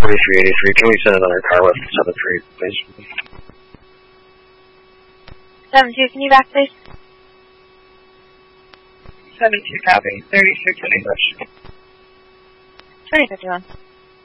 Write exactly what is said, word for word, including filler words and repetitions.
thirty-three eighty-three, can we send another car with seven three, please? seven two, can you back, please? seven two, copy. thirty-three twenty-one. twenty fifty-one.